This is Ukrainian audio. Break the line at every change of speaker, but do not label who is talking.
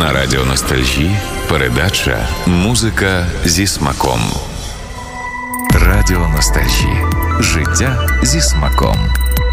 На радіо Ностальжі передача «Музика зі смаком». Радіо Ностальжі. Життя зі смаком.